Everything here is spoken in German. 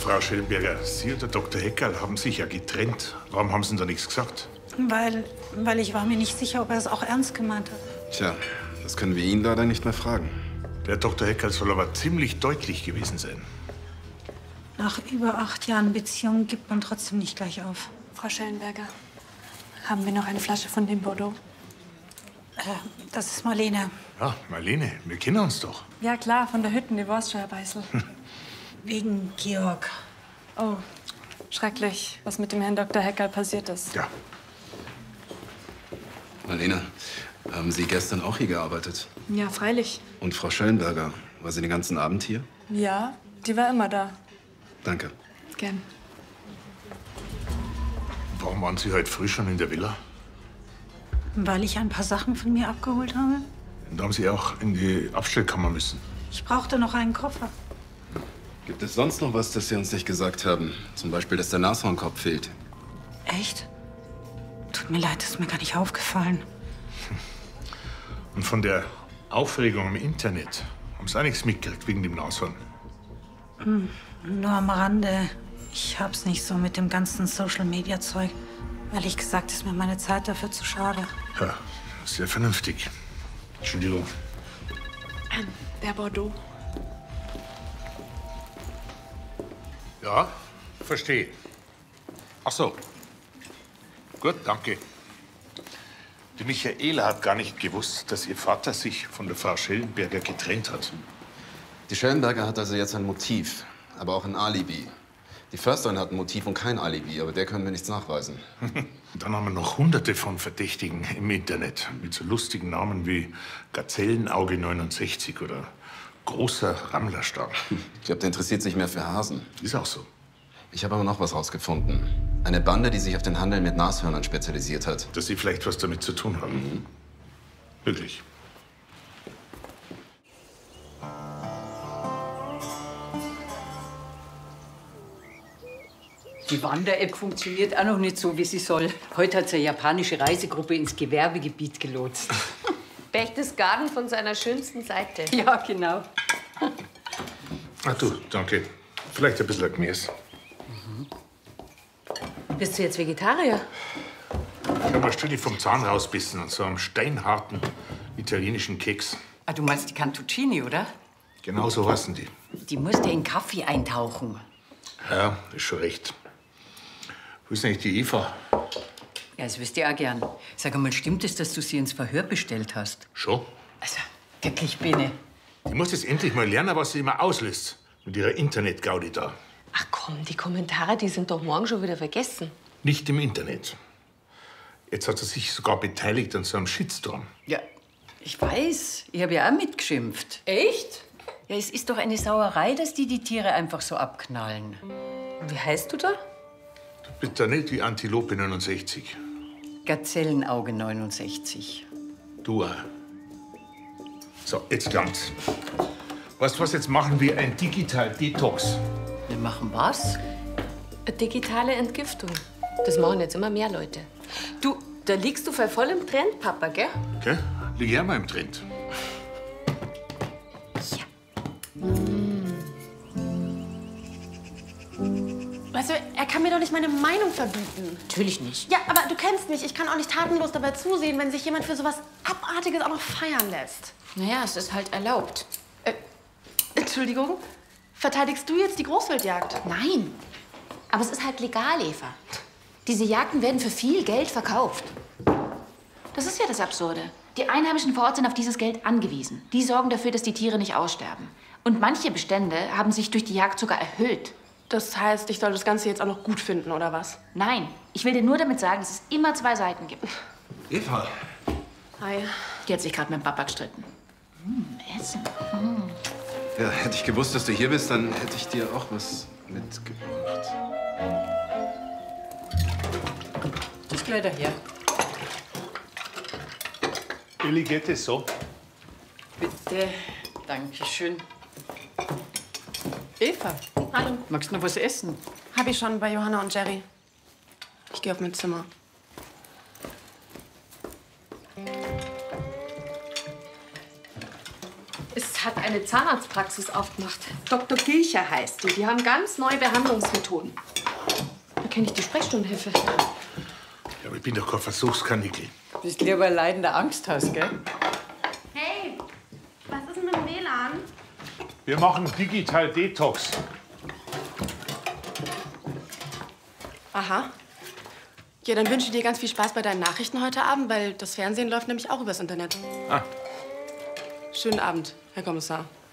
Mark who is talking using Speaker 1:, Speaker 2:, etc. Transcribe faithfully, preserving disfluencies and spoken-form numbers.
Speaker 1: Frau Schellenberger, Sie und der Doktor Heckerl haben sich ja getrennt. Warum haben Sie denn da nichts gesagt?
Speaker 2: Weil, weil ich war mir nicht sicher, ob er es auch ernst gemeint hat.
Speaker 3: Tja, das können wir ihn leider nicht mehr fragen.
Speaker 1: Der Doktor Heckerl soll aber ziemlich deutlich gewesen sein.
Speaker 2: Nach über acht Jahren Beziehung gibt man trotzdem nicht gleich auf.
Speaker 4: Frau Schellenberger, haben wir noch eine Flasche von dem Bordeaux?
Speaker 2: Äh, das ist Marlene.
Speaker 1: Ja, Marlene, wir kennen uns doch.
Speaker 4: Ja klar, von der Hütten, die Wurststeuerbeißel.
Speaker 2: Wegen Georg.
Speaker 4: Oh, schrecklich, was mit dem Herrn Doktor Heckerl passiert ist.
Speaker 1: Ja.
Speaker 3: Marlene, haben Sie gestern auch hier gearbeitet?
Speaker 4: Ja, freilich.
Speaker 3: Und Frau Schellenberger, war sie den ganzen Abend hier?
Speaker 4: Ja, die war immer da.
Speaker 3: Danke.
Speaker 4: Gern.
Speaker 1: Warum waren Sie heute früh schon in der Villa?
Speaker 2: Weil ich ein paar Sachen von mir abgeholt habe.
Speaker 1: Da haben Sie auch in die Abstellkammer müssen.
Speaker 2: Ich brauchte noch einen Koffer.
Speaker 3: Gibt es sonst noch was, das Sie uns nicht gesagt haben? Zum Beispiel, dass der Nashornkopf fehlt.
Speaker 2: Echt? Tut mir leid, das ist mir gar nicht aufgefallen.
Speaker 1: Und von der Aufregung im Internet haben Sie auch nichts mitgekriegt wegen dem Nashorn?
Speaker 2: Hm, nur am Rande. Ich hab's nicht so mit dem ganzen Social-Media-Zeug. Ehrlich gesagt ist mir meine Zeit dafür zu schade.
Speaker 1: Ja, sehr vernünftig. Entschuldigung.
Speaker 4: Ähm, der Bordeaux.
Speaker 1: Ja, verstehe. Ach so. Gut, danke. Die Michaela hat gar nicht gewusst, dass ihr Vater sich von der Frau Schellenberger getrennt hat.
Speaker 3: Die Schellenberger hat also jetzt ein Motiv, aber auch ein Alibi. Die Försterin hat ein Motiv und kein Alibi, aber der können wir nichts nachweisen.
Speaker 1: Dann haben wir noch hunderte von Verdächtigen im Internet mit so lustigen Namen wie Gazellenauge neunundsechzig oder großer Rammlerstab.
Speaker 3: Ich glaube, der interessiert sich mehr für Hasen.
Speaker 1: Ist auch so.
Speaker 3: Ich habe aber noch was rausgefunden. Eine Bande, die sich auf den Handel mit Nashörnern spezialisiert hat.
Speaker 1: Dass Sie vielleicht was damit zu tun haben. Mhm. Wirklich.
Speaker 5: Die Wander-App funktioniert auch noch nicht so, wie sie soll. Heute hat sie eine japanische Reisegruppe ins Gewerbegebiet gelotst.
Speaker 6: Berchtesgaden von seiner schönsten Seite.
Speaker 5: Ja, genau.
Speaker 1: Ach du, danke. Vielleicht ein bisschen Gemüse.
Speaker 6: Mhm. Bist du jetzt Vegetarier?
Speaker 1: Ich habe ein Stückchen vom Zahn rausbissen und so einem steinharten italienischen Keks.
Speaker 5: Ah, du meinst die Cantuccini, oder?
Speaker 1: Genau so heißen die.
Speaker 5: Die musst du in Kaffee eintauchen.
Speaker 1: Ja, ist schon recht. Wo ist eigentlich die Eva?
Speaker 5: Ja, das wüsste ich auch gern. Sag einmal, stimmt es, dass du sie ins Verhör bestellt hast?
Speaker 1: Schon?
Speaker 5: Also, wirklich, Bene.
Speaker 1: Die muss jetzt endlich mal lernen, was sie immer auslöst. Mit ihrer Internet-Gaudi da.
Speaker 6: Ach komm, die Kommentare, die sind doch morgen schon wieder vergessen.
Speaker 1: Nicht im Internet. Jetzt hat sie sich sogar beteiligt an so einem Shitstorm.
Speaker 5: Ja, ich weiß. Ich habe ja auch mitgeschimpft.
Speaker 6: Echt?
Speaker 5: Ja, es ist doch eine Sauerei, dass die die Tiere einfach so abknallen.
Speaker 6: Wie heißt du da?
Speaker 1: Du bist da nicht wie Antilope neunundsechzig.
Speaker 5: Gazellenauge neunundsechzig.
Speaker 1: Du auch. So, jetzt langt's. Weißt du was, jetzt machen wir ein Digital Detox.
Speaker 5: Wir machen was?
Speaker 6: Eine digitale Entgiftung. Das machen jetzt immer mehr Leute. Du, da liegst du voll im Trend, Papa, gell?
Speaker 1: Okay? Lieg ich auch mal im Trend.
Speaker 7: Weißt du, er kann mir doch nicht meine Meinung verbieten.
Speaker 6: Natürlich nicht.
Speaker 7: Ja, aber du kennst mich. Ich kann auch nicht tatenlos dabei zusehen, wenn sich jemand für sowas Abartiges auch noch feiern lässt.
Speaker 6: Naja, es ist halt erlaubt.
Speaker 7: Äh, Entschuldigung? Verteidigst du jetzt die Großwildjagd?
Speaker 8: Nein. Aber es ist halt legal, Eva. Diese Jagden werden für viel Geld verkauft. Das ist ja das Absurde. Die Einheimischen vor Ort sind auf dieses Geld angewiesen. Die sorgen dafür, dass die Tiere nicht aussterben. Und manche Bestände haben sich durch die Jagd sogar erhöht.
Speaker 7: Das heißt, ich soll das Ganze jetzt auch noch gut finden, oder was?
Speaker 8: Nein, ich will dir nur damit sagen, dass es immer zwei Seiten gibt.
Speaker 3: Eva.
Speaker 7: Hi.
Speaker 8: Die hat sich gerade mit dem Papa gestritten. Hm, Essen. Hm.
Speaker 3: Ja, hätte ich gewusst, dass du hier bist, dann hätte ich dir auch was mitgebracht.
Speaker 5: Das gleich daher.
Speaker 1: Eligette so.
Speaker 5: Bitte. Dankeschön.
Speaker 7: Eva. Hallo.
Speaker 5: Magst du noch was essen?
Speaker 7: Hab ich schon bei Johanna und Jerry. Ich gehe auf mein Zimmer.
Speaker 8: Es hat eine
Speaker 6: eine Zahnarztpraxis aufgemacht. Doktor Gilcher heißt die. Die haben ganz neue Behandlungsmethoden. Da kenne ich die Sprechstundenhilfe.
Speaker 1: Ja, aber ich bin doch kein Versuchskanickel.
Speaker 5: Du bist lieber leidender Angst hast, gell?
Speaker 7: Hey, was ist denn mit dem W L A N?
Speaker 1: Wir machen Digital Detox.
Speaker 7: Aha. Ja, dann wünsche ich dir ganz viel Spaß bei deinen Nachrichten heute Abend, weil das Fernsehen läuft nämlich auch übers Internet.
Speaker 1: Ah.
Speaker 7: Schönen Abend, Herr Kommissar.